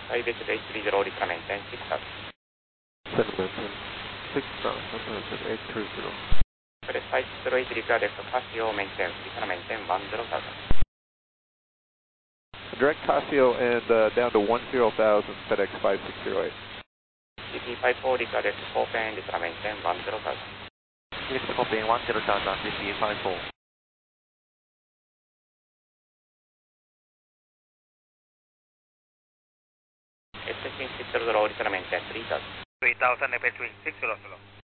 5 830 Orissa maintain 6000. 7 maintain 6000, 830. FedEx 508 required Casio maintain, Lisa maintain 10,000. Direct Casio and down to 10,000, FedEx 5608. CP54 required Copen, Lisa maintain 10,000. Yes, Copen 10,000, CP54. FS 600 Orissa maintain 3000. 3000 FS 600.